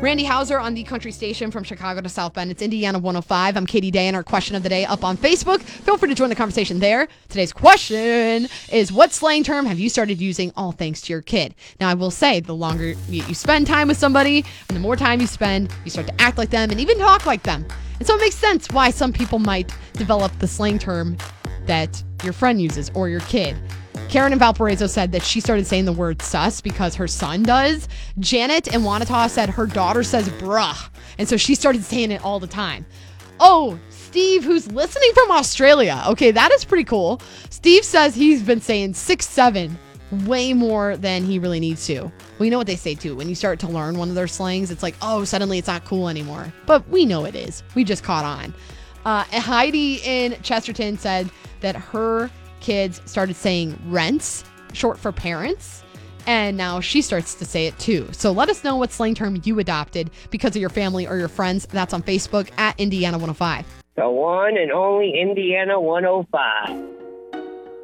Randy Hauser on the country station from Chicago to South Bend. It's Indiana 105. I'm Katie Day, and our question of the day up on Facebook. Feel free to join the conversation there. Today's question is, what slang term have you started using all thanks to your kid? Now, I will say, the longer you spend time with somebody, and the more time you spend, you start to act like them and even talk like them. And so it makes sense why some people might develop the slang term that your friend uses or your kid. Karen in Valparaiso said that she started saying the word sus because her son does. Janet in Wanata said her daughter says bruh, and so she started saying it all the time. Oh, Steve, who's listening from Australia. Okay, that is pretty cool. Steve says he's been saying 6-7 way more than he really needs to. Well, you know what they say too. When you start to learn one of their slangs, it's like, oh, suddenly it's not cool anymore. But we know it is. We just caught on. Heidi in Chesterton said that her kids started saying rents, short for parents, and now she starts to say it too. So let us know what slang term you adopted because of your family or your friends. That's on Facebook at Indiana 105. The one and only Indiana 105.